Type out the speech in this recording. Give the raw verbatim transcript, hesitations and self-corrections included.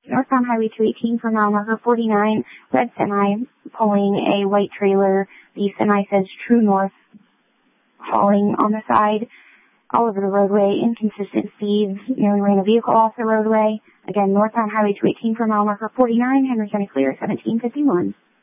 Northbound Highway two eighteen for mile marker forty-nine, red semi pulling a white trailer. The semi says true north, falling on the side, all over the roadway, inconsistent speeds, nearly ran a vehicle off the roadway. Again, northbound Highway two eighteen for mile marker forty-nine, Henry County clear, seventeen fifty-one.